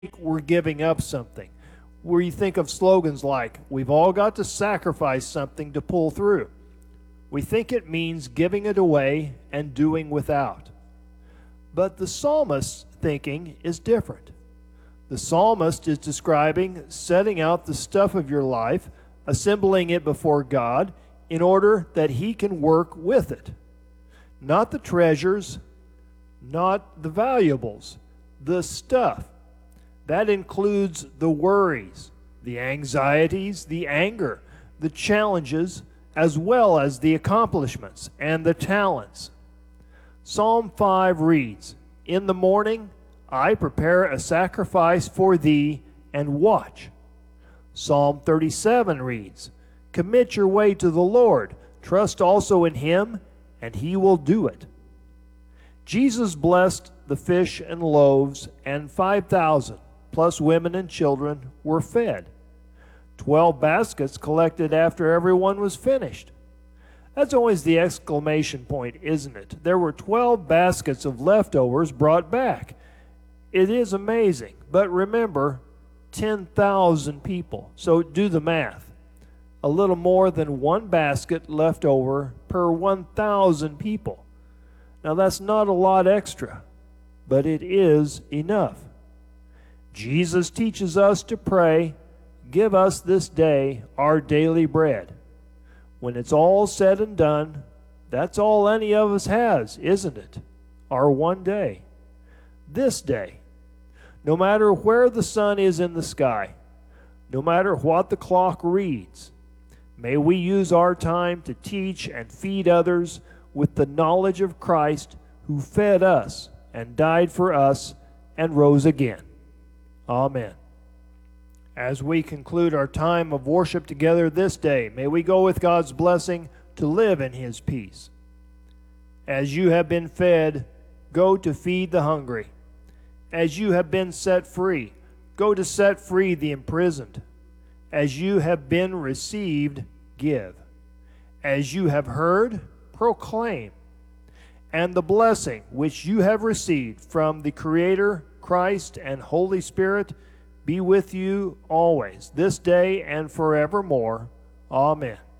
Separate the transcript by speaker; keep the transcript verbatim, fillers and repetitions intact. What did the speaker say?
Speaker 1: we're giving up something. Where you think of slogans like, we've all got to sacrifice something to pull through. We think it means giving it away and doing without. But the psalmist's thinking is different. The psalmist is describing setting out the stuff of your life, assembling it before God in order that He can work with it. Not the treasures, not the valuables, the stuff. That includes the worries, the anxieties, the anger, the challenges, as well as the accomplishments and the talents. Psalm five reads, "In the morning I prepare a sacrifice for thee and watch." Psalm thirty-seven reads, "Commit your way to the Lord, trust also in Him, and He will do it." Jesus blessed the fish and loaves, and five thousand, plus women and children, were fed. Twelve baskets collected after everyone was finished. That's always the exclamation point, isn't it? There were twelve baskets of leftovers brought back. It is amazing, but remember, ten thousand people, so do the math. A little more than one basket left over per one thousand people. Now that's not a lot extra, but it is enough. Jesus teaches us to pray, "Give us this day our daily bread." When it's all said and done, that's all any of us has, isn't it? Our one day. This day. No matter where the sun is in the sky, no matter what the clock reads, may we use our time to teach and feed others with the knowledge of Christ, who fed us and died for us and rose again. Amen. As we conclude our time of worship together this day, may we go with God's blessing to live in His peace. As you have been fed, go to feed the hungry. As you have been set free, go to set free the imprisoned. As you have been received, give. As you have heard, proclaim. And the blessing which you have received from the Creator, Christ, and Holy Spirit be with you always, this day and forevermore. Amen.